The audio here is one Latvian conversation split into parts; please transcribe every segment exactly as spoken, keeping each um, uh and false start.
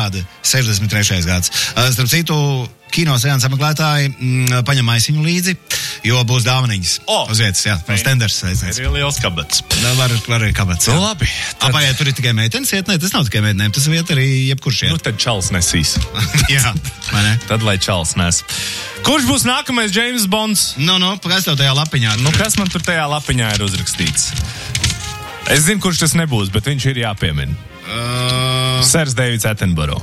rāda sešdesmit trešais gads. Starp citu, kino seansa meklētāji mm, paņem maisiņu līdzi, jo būs dāvaniņas. Oh. Uz vietas, jā. Uz tenders. Ir liels kabats. Var, var arī kabats. Nu, labi. Tad... Apā, ja tur ir tikai meitenes iet, ne, tas nav tikai meitenēm, tas vieta arī jebkurš iet. Nu, tad Čals nesīs. Jā, vai ne? Tad, lai Čals nes. Kurš būs nākamais James Bonds? Nu, nu, kas tev tajā lapiņā? Nu, kas man tur tajā lapiņā ir uzrakstīts? Es zinu, kurš tas nebūs, bet viņš ir jāpiemina. Uh... Sers Davids Attenborough.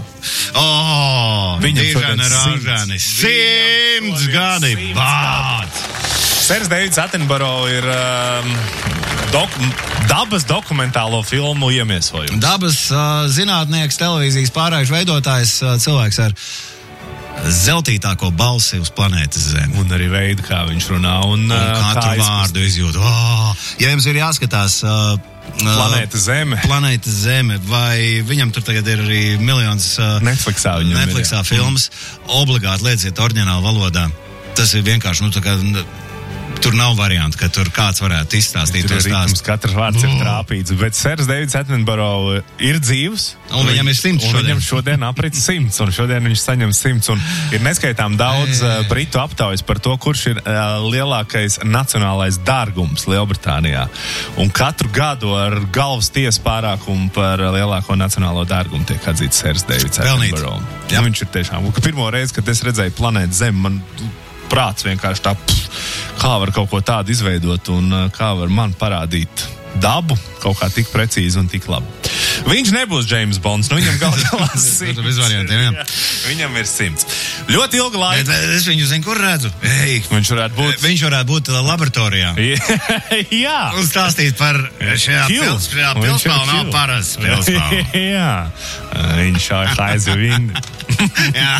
Oh, viņam šodien ražani. Simts gadi. Bāt! Sers Davids Attenborough ir um, doku, dabas dokumentālo filmu iemiesojums. Dabas uh, zinātnieks, televīzijas pārājušu veidotājs, uh, cilvēks ar zeltītāko balsi uz planētas Zemi. Un arī veidu, kā viņš runā. Un, un katru kā vārdu izjūt. Oh, ja jums ir jāskatās... Uh, Planēta Zeme. Planēta Zeme, vai viņam tur tagad ir arī miljons uh, Netflixā, Netflixā ir, filmas, obligāti lieciet oriģinālu valodā. Tas ir vienkārši, nu, tā kā... Tur nav variantu, ka tur kāds varētu izstāstīt to stāstu. Katrs vārds oh. ir trāpīts, bet Sers Davids Attenborough ir dzīvs. Un viņam ir simts šodien. Viņam šodien aprit simts, un šodien viņš saņem simts. Un ir neskaitām daudz uh, britu aptaujas par to, kurš ir uh, lielākais nacionālais dārgums Lielbritānijā. Un katru gadu ar galvas tiesu pārākumu par uh, lielāko nacionālo dārgumu tiek atzīts Sers Davids Attenborough. Ja, viņš ir tiešām. Pirmo reizi, kad es redzēju planētu Zemi, man prāts vienkārši tā, pff, kā var kaut ko tādu izveidot un kā var man parādīt dabu kaut kā tik precīzi un tik labi. Viņš nebūs James Bonds, nu viņam galvā simts. Viņam ir simts. Ļoti ilga laika. Bet es viņu zinu, kur redzu. Ei, viņš varētu būt. Viņš varētu būt laboratorijā. Jā. Un stāstīt par šajā pils, pilspālu nav parasts pilspālu. Jā. Viņš aizu vindi. Jā.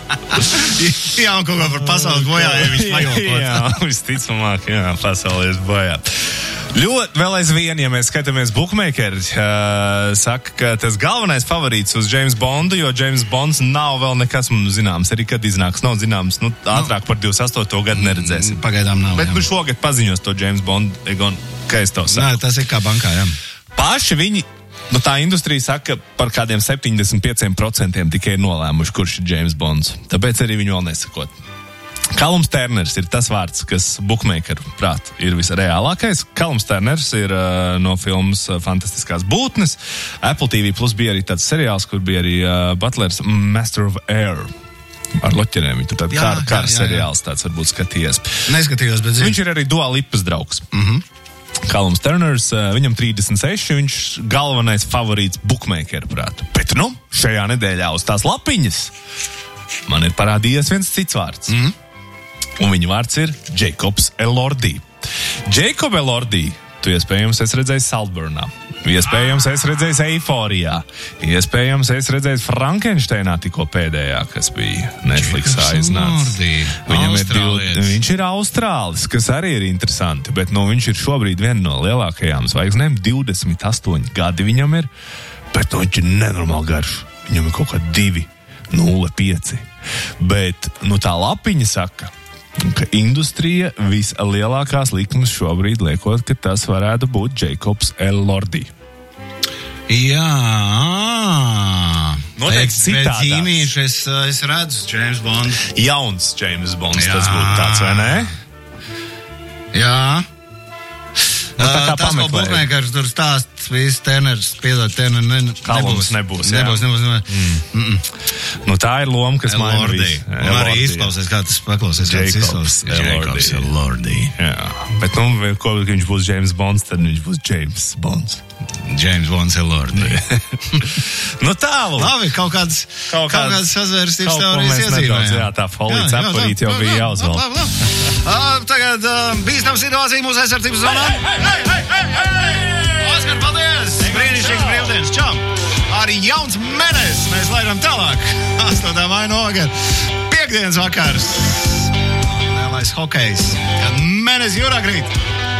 Jā, un kaut kā par pasaules bojā, ja viņš pagalpot. Jā, visticamāk, jā, pasaules bojā. Ļoti vēl aizvien, ja mēs skatāmies bookmakeri, uh, saka, ka tas galvenais favorīts uz James Bondu, jo James Bonds nav vēl nekas mums zināms, arī kad iznāks, nav zināms, nu, ātrāk par divdesmit astoto gadu neredzēsim. Pagaidām nav. Bet viņš šogad paziņos to James Bondu, Egon, kā es to saku. Nē, tas ir kā bankā, jā. Paši viņi, nu tā industrija saka, par kādiem septiņdesmit pieciem procentiem tikai nolēmuši, kurš ir James Bonds, tāpēc arī viņu vēl nesakot. Kalums Turners ir tas vārds, kas bookmakeru prāt ir visreālākais. Kalums Turners ir uh, no filmas uh, Fantastiskās būtnes. Apple T V Plus bija arī tāds seriāls, kur bija arī uh, Butlers Master of Air. Ar loķeriem. Tur tāds kar, kar seriāls tāds varbūt skatījies. Neskatījos, bet zinu. Viņš ir arī Dua Lipas draugs. Mhm. Kalums Turners, uh, viņam trīsdesmit seši, viņš galvenais favorīts bookmakeru prāt. Bet, nu, šajā nedēļā uz tās lapiņas man ir parādījies viens cits vārds. Mhm. Un viņa vārds ir Jacobs Elordi. Jacob Elordi, tu iespējams esi redzējis Saltburnā, iespējams esi redzējis Eiforijā, iespējams esi redzējis Frankensteinā tikko pēdējā, kas bija Netflixā iznācis. Viņam ir divi, viņš ir Austrālis, kas arī ir interesanti, bet nu, viņš ir šobrīd viena no lielākajām zvaigznēm, divdesmit astoņi gadi viņam ir, bet nu, viņš ir nenormāli garš. Viņam ir kaut kā divi nulle pieci. Bet nu, tā lapiņa saka, ka industrija vislielākās likmes šobrīd liekot, ka tas varētu būt Jacobs Elordi. Jā. Noteikti citādās. Pēc zīmīšu es, es redzu James Bond. Jauns James Bonds, Jā. Tas būtu tāds, vai ne? Jā. Nu, tā kā uh, tas, ko bookmakers tur stāst, viss Turners, piedod, Turner, ne, Kalums nebūs. Nebūs, nebūs, nebūs. Mm. Mm. Nu, tā ir loma, kas maina visu. Un arī izklausies, kā tas paklausies, kā tas izklausies. Jacobs Elordi. Jā, bet nu, ko viņš būs James Bonds, tad viņš būs James Bonds. James Bonds Elordi. Nu tālu. Labi, kaut kāds, kaut kāds, kāds sazvērstības teorijas iezīmējām. Jā, tā folīts apvarīt jau bija jāuzvēl. Labi, labi. Uh, tagad uh, bīstam situācija mūsu aizsardzības zonā. Hei, hei, hei, hei, hei! Oskar, paldies! Brīnišķīgs brīvdienas, čau! Arī jauns mēnesis mēs laidām tālāk. astotā maija nogad. Piektdienas vakars. Lielais hokejs. Kad mēnesis jūrā krīt.